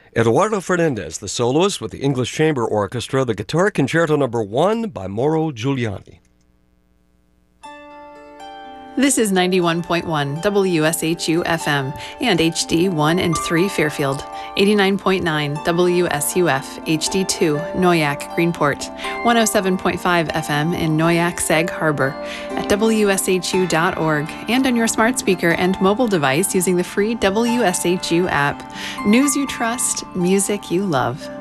Eduardo Fernandez, the soloist with the English Chamber Orchestra, the Guitar Concerto No. 1 by Mauro Giuliani. This is 91.1 WSHU FM and HD 1 and 3 Fairfield, 89.9 WSUF HD2 Noyak Greenport, 107.5 FM in Noyak Sag Harbor, at WSHU.org, and on your smart speaker and mobile device using the free WSHU app. News you trust, music you love.